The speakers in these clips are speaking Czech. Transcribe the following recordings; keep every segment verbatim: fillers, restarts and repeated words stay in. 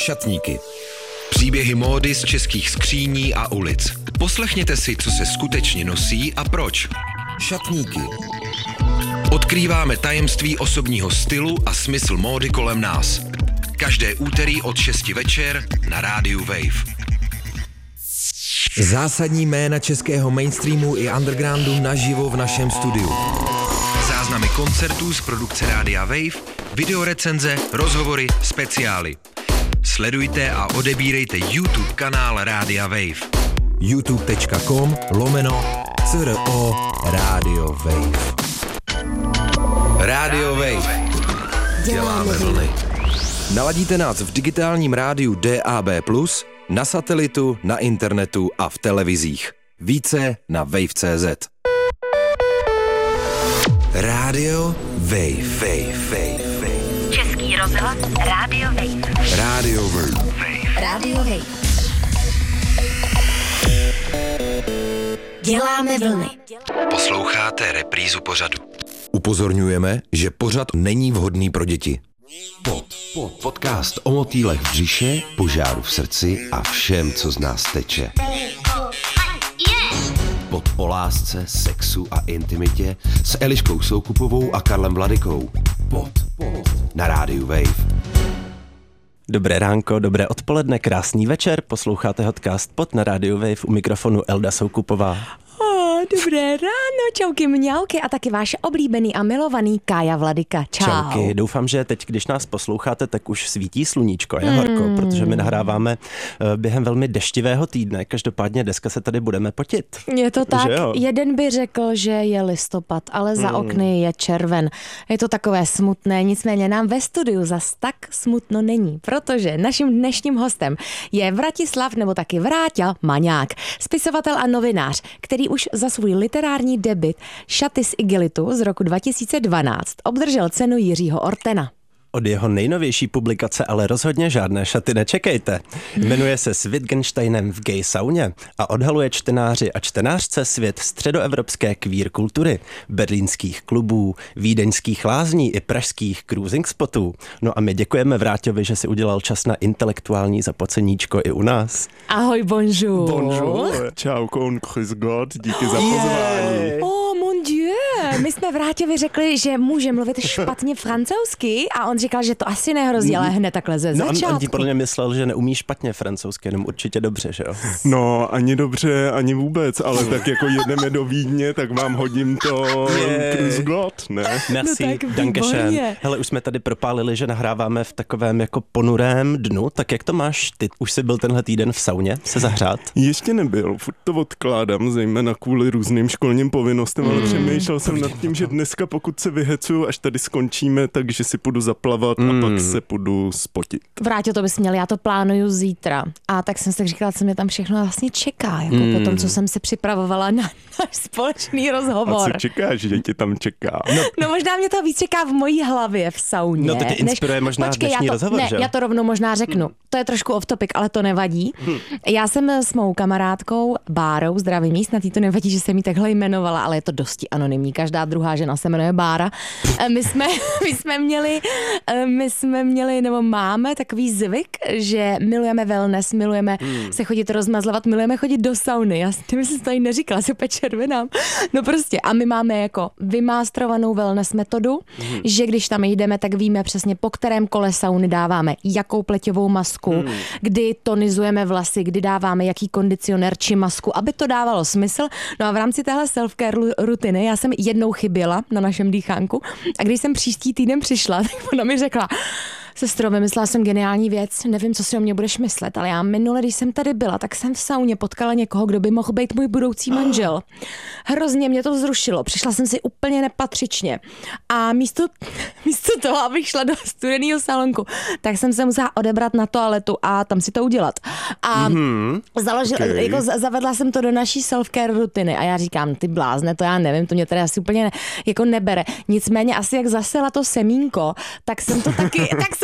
Šatníky. Příběhy módy z českých skříní a ulic. Poslechněte si, co se skutečně nosí a proč. Šatníky. Odkrýváme tajemství osobního stylu a smysl módy kolem nás. Každé úterý od šesti večer na rádiu Wave. Zásadní jména českého mainstreamu i undergroundu naživo v našem studiu. Záznamy koncertů z produkce Rádia Wave, videorecenze, rozhovory, speciály. Sledujte a odebírejte YouTube kanál Rádia Wave. youtube.com lomeno CRO Rádio Wave. Rádio Wave. Děláme vlny. Naladíte nás v digitálním rádiu D A B plus, na satelitu, na internetu a v televizích. Více na wave tečka cé zet. Rádio Wave. Wave, Wave, Wave. Český rozhlas Rádio Wave. Rádio Wave. Rádio Wave. Děláme vlny. Posloucháte reprízu pořadu. Upozorňujeme, že pořad není vhodný pro děti. Pod, pod, podcast o motýlech v břiše, požáru v srdci a všem, co z nás teče. Pod o lásce, sexu a intimitě s Eliškou Soukupovou a Karlem Vladykou. Pod, pod na rádiu Wave. Dobré ránko, dobré odpoledne, krásný večer, posloucháte podcast Pod na rádiu Wave, u mikrofonu Elda Soukupová. Oh, dobré ráno, čauky mňauky a taky váš oblíbený a milovaný Kája Vladyka. Čau. Čauky, doufám, že teď, když nás posloucháte, tak už svítí sluníčko, je horko, hmm. protože my nahráváme během velmi deštivého týdne, každopádně dneska se tady budeme potit. Je to tak, jeden by řekl, že je listopad, ale za hmm. okny je červen. Je to takové smutné, nicméně nám ve studiu zas tak smutno není, protože naším dnešním hostem je Vratislav, nebo taky Vráťa Maňák, spisovatel a novinář, který už za svůj literární debut Šaty z igelitu z roku dva tisíce dvanáct obdržel cenu Jiřího Ortena. Od jeho nejnovější publikace ale rozhodně žádné šaty nečekejte. Jmenuje se S Wittgensteinem v gay sauně a odhaluje čtenáři a čtenářce svět středoevropské queer kultury, berlínských klubů, vídeňských lázní i pražských cruising spotů. No a my děkujeme Vráťovi, že si udělal čas na intelektuální zapoceníčko i u nás. Ahoj, bonjour. Bonjour. Čau, kon, grüß Gott, díky za pozvání. Oh, mon Dieu. My jsme Vráťovi řekli, že může mluvit špatně francouzsky a on říkal, že to asi nehrozí, ale hned takhle ze no, začátku. On, on ti podle mě myslel, že neumí špatně francouzsky, jenom určitě dobře, že jo? No, ani dobře, ani vůbec, ale tak jako jedeme do Vídně, tak vám hodím to grüß Gott, ne? Merci, no dankeschön. Hele, už jsme tady propálili, že nahráváme v takovém jako ponurém dnu, tak jak to máš ty? Už jsi byl tenhle týden v sauně se zahřát? Ještě nebyl, furt to odkládám, zejména kvůli různým školním povinnostem, mm. ale přemýšlel jsem nad tím, že dneska, pokud se vyhecuju, až tady skončíme, takže si půjdu zaplavat mm. a pak se půjdu spotit. Vráťo, to bys měl, já to plánuju zítra. A tak jsem si tak říkala, co mě tam všechno vlastně čeká, jako mm. po tom, co jsem se připravovala na náš společný rozhovor. A co čekáš, že tě tam čeká? No, no možná mě to víc čeká v mojí hlavě v sauně. No to tě inspiruje než... možná Počkej, dnešní já to, rozhovor, ne, že? já to rovnou možná řeknu. To je trošku off topic, ale to nevadí. Hmm. Já jsem s mou kamarádkou Bárou, zdravý míst, na tý to nevadí, že jsem jí takhle jmenovala, ale je to dosti anonymní. Každá druhá žena se jmenuje Bára. My jsme, my jsme měli, my jsme měli, nebo máme takový zvyk, že milujeme wellness, milujeme hmm. se chodit rozmazlovat, milujeme chodit do sauny. Já jsem si to tady neříkala, se úplně červenám. No prostě. A my máme jako vymástrovanou wellness metodu, hmm. že když tam jdeme, tak víme přesně, po kterém kole sauny dáváme jakou pleťovou masku, hmm. kdy tonizujeme vlasy, kdy dáváme jaký kondicionér či masku, aby to dávalo smysl. No a v rámci téhle self-care rutiny já jsem jednou chyběla na našem dýchánku a když jsem příští týden přišla, tak ona mi řekla: sestro, vymyslela jsem geniální věc, nevím, co si o mě budeš myslet, ale já minule, když jsem tady byla, tak jsem v sauně potkala někoho, kdo by mohl být můj budoucí manžel. Hrozně mě to zrušilo, přišla jsem si úplně nepatřičně a místo, místo toho, abych šla do studeného salonku, tak jsem se musela odebrat na toaletu a tam si to udělat. A mm-hmm. založila, okay. jako zavedla jsem to do naší self-care rutiny a já říkám, ty blázne, to já nevím, to mě tady asi úplně ne, jako nebere. Nicméně asi jak zasela to semínko, tak jsem to taky, tak jsem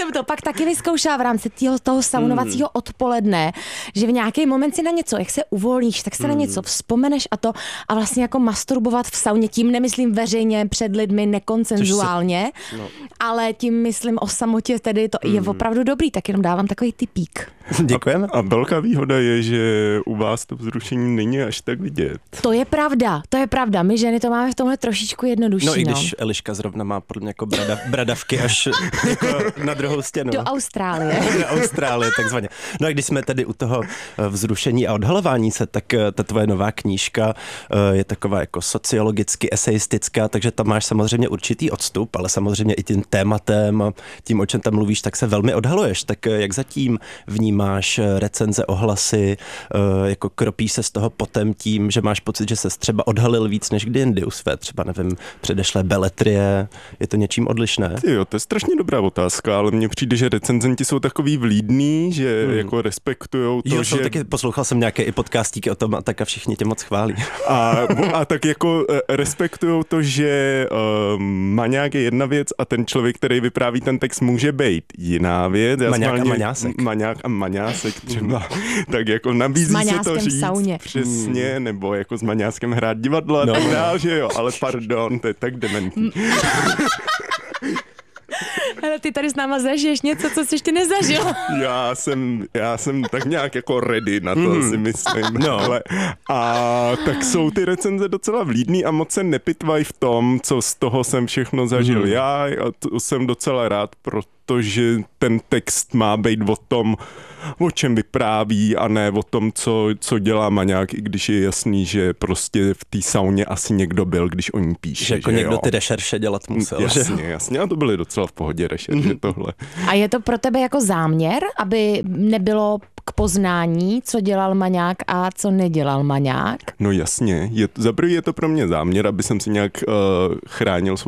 jsem to pak taky vyzkoušela v rámci týho, toho saunovacího odpoledne, že v nějaký moment si na něco, jak se uvolníš, tak se na něco vzpomeneš a to a vlastně jako masturbovat v sauně, tím nemyslím veřejně před lidmi nekonsenzuálně, se, no. ale tím myslím o samotě, tedy to je opravdu dobrý, tak jenom dávám takový tipík. Děkujeme. A, a velká výhoda je, že u vás to vzrušení není až tak vidět. To je pravda, to je pravda. My ženy to máme v tomhle trošičku jednodušší. No i když Eliška zrovna má podle mě jako brada, bradavky až jako na druhou stěnu. Do Austrálie. Do Austrálie, takzvaně. No a když jsme tady u toho vzrušení a odhalování se, tak ta tvoje nová knížka je taková jako sociologicky eseistická, takže tam máš samozřejmě určitý odstup, ale samozřejmě i tím tématem a tím, o čem tam mluvíš, tak se velmi odhaluješ. Tak jak zatím vnímáš recenze, ohlasy, jako kropíš se z toho potem tím, že máš pocit, že ses třeba odhalil víc než kdy jindy u své, třeba nevím, předešlé beletrie, je to něčím odlišné? Jo, to je strašně dobrá otázka, ale mně přijde, že recenzenti jsou takový vlídný, že hmm. jako respektujou to, jo, že... taky poslouchal jsem nějaké i podcastíky o tom a tak a všichni tě moc chválí. A, a tak jako respektujou to, že uh, maňák je jedna věc a ten člověk, který vypráví ten text, může být jiná věc. Já maňák schválně, a maňásek. Maňák a maňásek třeba. Tak jako nabízí se to říct sauně. přesně, nebo jako s maňáskem hrát divadla, no. tak dál, že jo, ale pardon, to je tak dementní. Ale ty tady s náma zažiješ něco, co jsi ještě nezažil. Já jsem, já jsem tak nějak jako ready na to, mm. si myslím. No. Ale, a tak jsou ty recenze docela vlídný a moc se nepitvají v tom, co z toho jsem všechno zažil mm. já. A to jsem docela rád, protože ten text má být o tom, o čem vypráví a ne o tom, co, co dělá maňák, i když je jasný, že prostě v té sauně asi někdo byl, když o ní píše. Že jako že někdo jo? ty rešerše dělat musel. Jasně, že? jasně. A to byly docela v pohodě rešerše tohle. A je to pro tebe jako záměr, aby nebylo k poznání, co dělal maňák a co nedělal maňák? No jasně. Je, za prvý je to pro mě záměr, aby jsem si nějak uh, chránil svou